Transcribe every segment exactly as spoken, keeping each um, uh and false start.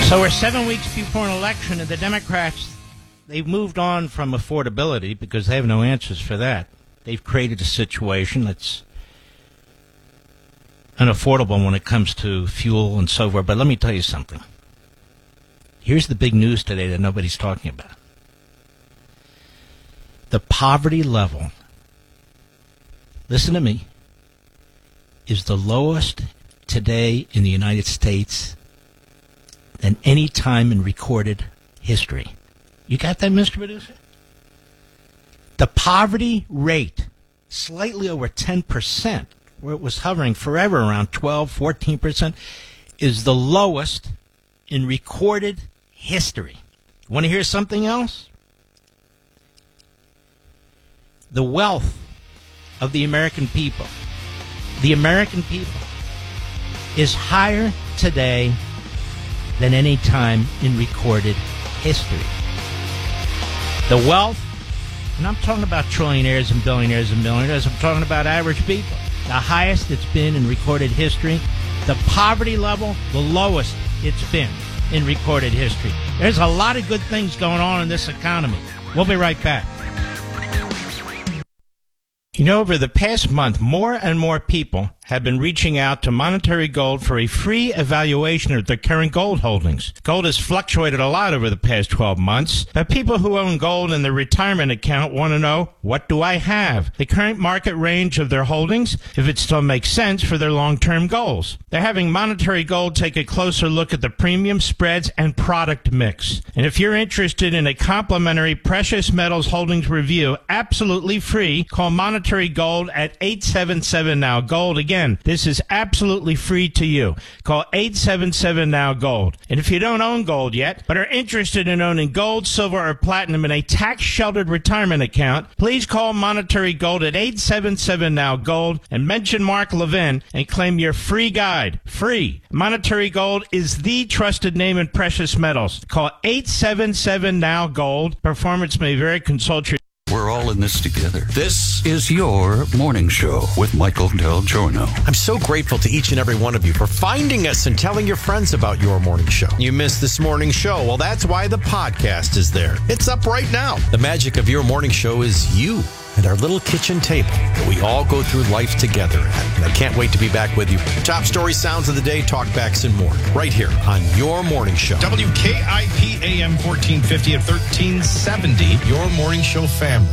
So we're seven weeks before an election, and the Democrats, they've moved on from affordability because they have no answers for that. They've created a situation that's unaffordable when it comes to fuel and so forth. But let me tell you something. Here's the big news today that nobody's talking about. The poverty level, listen to me, is the lowest today in the United States than any time in recorded history. You got that, Mister Producer? The poverty rate, slightly over ten percent, where it was hovering forever around twelve, fourteen percent, is the lowest in recorded history. Want to hear something else? The wealth of the American people, the American people, is higher today than any time in recorded history. The wealth, and I'm talking about trillionaires and billionaires and millionaires, I'm talking about average people, the highest it's been in recorded history. The poverty level, the lowest it's been in recorded history. There's a lot of good things going on in this economy. We'll be right back. You know, over the past month, more and more people have been reaching out to Monetary Gold for a free evaluation of their current gold holdings. Gold has fluctuated a lot over the past twelve months, but people who own gold in their retirement account want to know, what do I have? The current market range of their holdings, if it still makes sense for their long-term goals. They're having Monetary Gold take a closer look at the premium spreads and product mix. And if you're interested in a complimentary precious metals holdings review, absolutely free, call Monetary Gold at eight seven seven now gold. Again, this is absolutely free to you. Call eight seven seven now gold. And if you don't own gold yet, but are interested in owning gold, silver, or platinum in a tax-sheltered retirement account, please call Monetary Gold at eight seven seven now gold and mention Mark Levin and claim your free guide. Free. Monetary Gold is the trusted name in precious metals. Call eight seven seven now gold. Performance may vary. Consult your... We're all in this together. This is your morning show with Michael Del Giorno. I'm so grateful to each and every one of you for finding us and telling your friends about your morning show. You missed this morning show. Well, that's why the podcast is there. It's up right now. The magic of your morning show is you and our little kitchen table that we all go through life together at. And I can't wait to be back with you. Top story, sounds of the day, talkbacks, and more. Right here on your morning show. W K I P A M fourteen fifty at thirteen seventy. Your morning show family.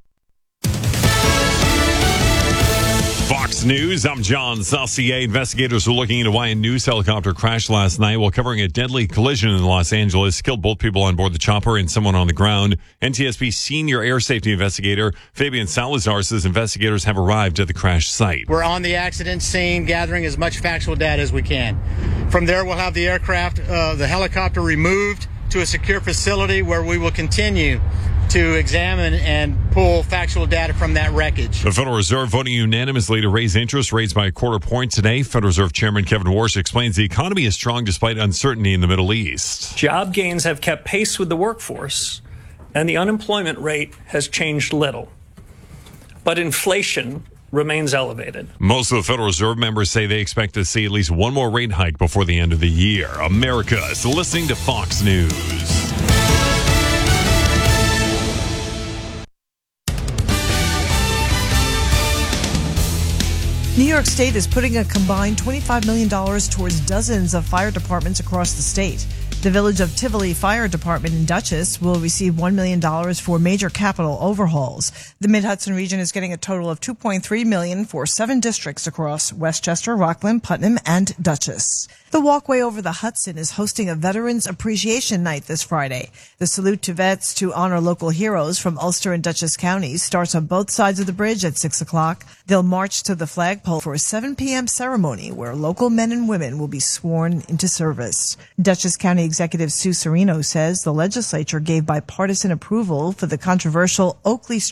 Fox News, I'm John Saucier. Investigators are looking into why a news helicopter crashed last night while covering a deadly collision in Los Angeles. Killed both people on board the chopper and someone on the ground. N T S B senior air safety investigator Fabian Salazar says investigators have arrived at the crash site. We're on the accident scene, gathering as much factual data as we can. From there, we'll have the aircraft, uh, the helicopter removed to a secure facility where we will continue to examine and pull factual data from that wreckage. The Federal Reserve voting unanimously to raise interest rates by a quarter point today. Federal Reserve Chairman Kevin Warsh explains the economy is strong despite uncertainty in the Middle East. Job gains have kept pace with the workforce, and the unemployment rate has changed little. But inflation remains elevated. Most of the Federal Reserve members say they expect to see at least one more rate hike before the end of the year. America is listening to Fox News. New York State is putting a combined twenty-five million dollars towards dozens of fire departments across the state. The Village of Tivoli Fire Department in Dutchess will receive one million dollars for major capital overhauls. The Mid-Hudson region is getting a total of two point three million dollars for seven districts across Westchester, Rockland, Putnam, and Dutchess. The Walkway Over the Hudson is hosting a Veterans Appreciation Night this Friday. The Salute to Vets to honor local heroes from Ulster and Dutchess counties starts on both sides of the bridge at six o'clock. They'll march to the flagpole for a seven p.m. ceremony where local men and women will be sworn into service. Dutchess County Executive Sue Serino says the legislature gave bipartisan approval for the controversial Oakley